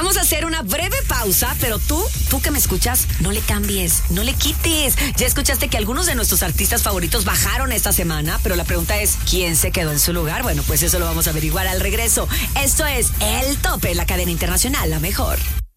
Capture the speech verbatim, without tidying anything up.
Vamos a hacer una breve pausa, pero tú, tú que me escuchas, no le cambies, no le quites. Ya escuchaste que algunos de nuestros artistas favoritos bajaron esta semana, pero la pregunta es, ¿quién se quedó en su lugar? Bueno, pues eso lo vamos a averiguar al regreso. Esto es El Tope, la cadena internacional, la mejor.